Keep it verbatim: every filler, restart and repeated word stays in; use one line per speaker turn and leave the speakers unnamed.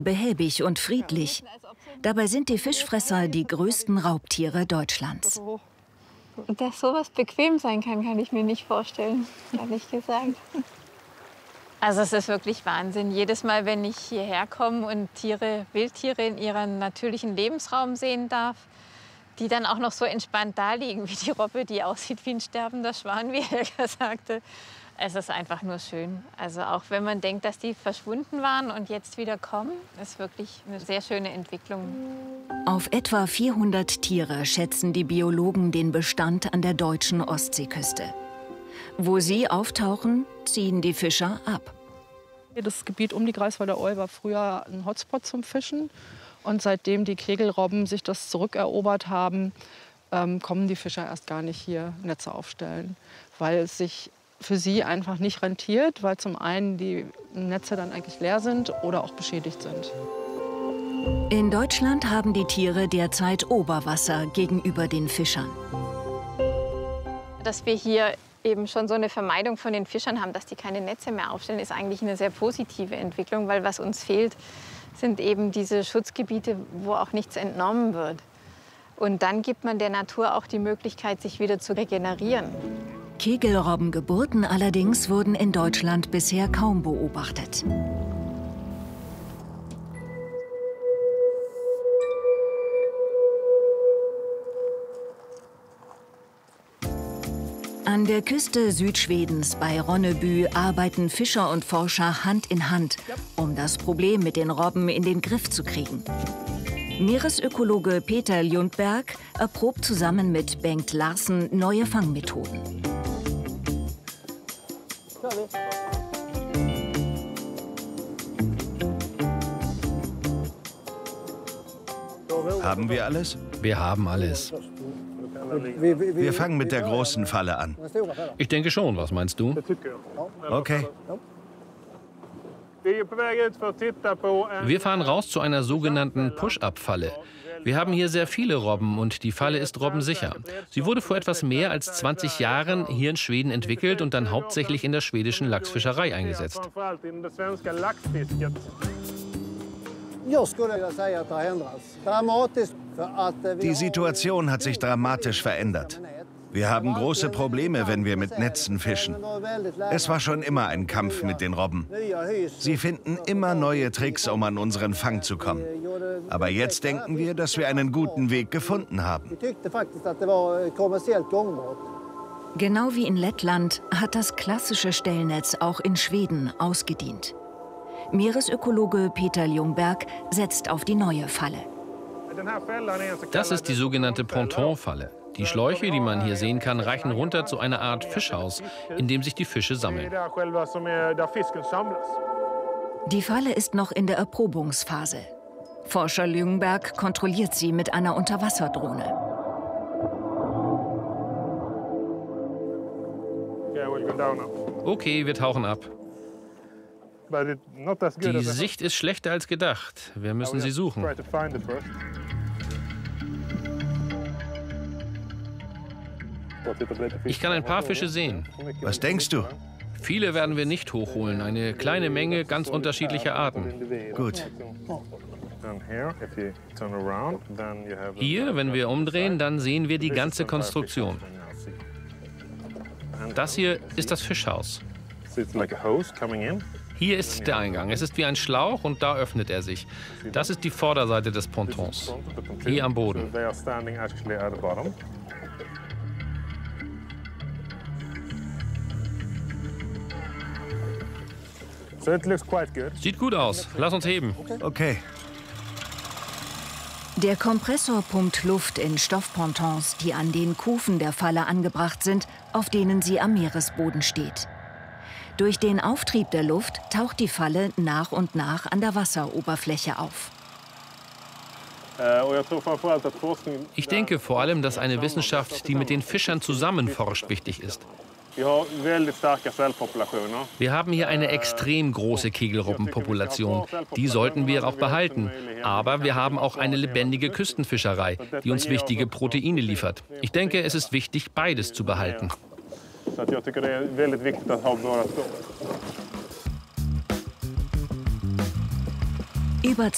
Behäbig und friedlich. Dabei sind die Fischfresser die größten Raubtiere Deutschlands.
Dass sowas bequem sein kann, kann ich mir nicht vorstellen, ehrlich gesagt. Also es ist wirklich Wahnsinn. Jedes Mal, wenn ich hierher komme und Tiere, Wildtiere in ihrem natürlichen Lebensraum sehen darf, die dann auch noch so entspannt da liegen, wie die Robbe, die aussieht wie ein sterbender Schwan, wie Helga sagte. Es ist einfach nur schön. Also auch wenn man denkt, dass die verschwunden waren und jetzt wieder kommen, ist wirklich eine sehr schöne Entwicklung.
Auf etwa vierhundert Tiere schätzen die Biologen den Bestand an der deutschen Ostseeküste. Wo sie auftauchen, ziehen die Fischer ab.
Das Gebiet um die Greifswalder Eu war früher ein Hotspot zum Fischen. Und seitdem die Kegelrobben sich das zurückerobert haben, ähm, kommen die Fischer erst gar nicht hier Netze aufstellen, weil es sich für sie einfach nicht rentiert, weil zum einen die Netze dann eigentlich leer sind oder auch beschädigt sind.
In Deutschland haben die Tiere derzeit Oberwasser gegenüber den Fischern.
Dass wir hier eben schon so eine Vermeidung von den Fischern haben, dass die keine Netze mehr aufstellen, ist eigentlich eine sehr positive Entwicklung, weil was uns fehlt, sind eben diese Schutzgebiete, wo auch nichts entnommen wird. Und dann gibt man der Natur auch die Möglichkeit, sich wieder zu regenerieren.
Kegelrobbengeburten allerdings wurden in Deutschland bisher kaum beobachtet. An der Küste Südschwedens bei Ronneby arbeiten Fischer und Forscher Hand in Hand, um das Problem mit den Robben in den Griff zu kriegen. Meeresökologe Peter Ljungberg erprobt zusammen mit Bengt Larsen neue Fangmethoden.
Haben wir alles?
Wir haben alles.
Wir fangen mit der großen Falle an.
Ich denke schon. Was meinst du?
Okay.
Wir fahren raus zu einer sogenannten Push-Up-Falle. Wir haben hier sehr viele Robben und die Falle ist robbensicher. Sie wurde vor etwas mehr als zwanzig Jahren hier in Schweden entwickelt und dann hauptsächlich in der schwedischen Lachsfischerei eingesetzt.
Die Situation hat sich dramatisch verändert. Wir haben große Probleme, wenn wir mit Netzen fischen. Es war schon immer ein Kampf mit den Robben. Sie finden immer neue Tricks, um an unseren Fang zu kommen. Aber jetzt denken wir, dass wir einen guten Weg gefunden haben.
Genau wie in Lettland hat das klassische Stellnetz auch in Schweden ausgedient. Meeresökologe Peter Ljungberg setzt auf die neue Falle.
Das ist die sogenannte Pontonfalle. Die Schläuche, die man hier sehen kann, reichen runter zu einer Art Fischhaus, in dem sich die Fische sammeln.
Die Falle ist noch in der Erprobungsphase. Forscher Ljungberg kontrolliert sie mit einer Unterwasserdrohne.
Okay, wir tauchen ab. Die Sicht ist schlechter als gedacht. Wir müssen sie suchen. Ich kann ein paar Fische sehen.
Was denkst du?
Viele werden wir nicht hochholen. Eine kleine Menge ganz unterschiedlicher Arten.
Gut.
Hier, wenn wir umdrehen, dann sehen wir die ganze Konstruktion. Das hier ist das Fischhaus. Hier ist der Eingang. Es ist wie ein Schlauch und da öffnet er sich. Das ist die Vorderseite des Pontons. Hier am Boden. Sieht gut aus. Lass uns heben.
Okay.
Der Kompressor pumpt Luft in Stoffpontons, die an den Kufen der Falle angebracht sind, auf denen sie am Meeresboden steht. Durch den Auftrieb der Luft taucht die Falle nach und nach an der Wasseroberfläche auf.
Ich denke vor allem, dass eine Wissenschaft, die mit den Fischern zusammen forscht, wichtig ist. Wir haben hier eine extrem große Kegelrobbenpopulation. Die sollten wir auch behalten. Aber wir haben auch eine lebendige Küstenfischerei, die uns wichtige Proteine liefert. Ich denke, es ist wichtig, beides zu behalten.
Über